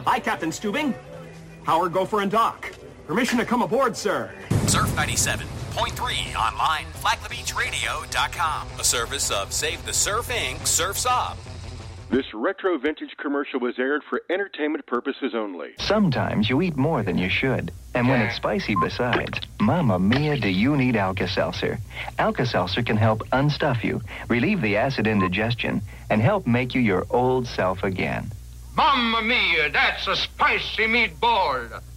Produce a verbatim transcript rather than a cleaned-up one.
Hi, Captain Stubing. Howard, Gopher, and Doc. Permission to come aboard, sir. Surf ninety-seven point three online, flag the beach radio dot com. A service of Save the Surf Incorporated. Surf's Up. This retro vintage commercial was aired for entertainment purposes only. Sometimes you eat more than you should. And when it's spicy besides, Mamma Mia, do you need Alka-Seltzer? Alka-Seltzer can help unstuff you, relieve the acid indigestion, and help make you your old self again. Mamma Mia, that's a spicy meatball.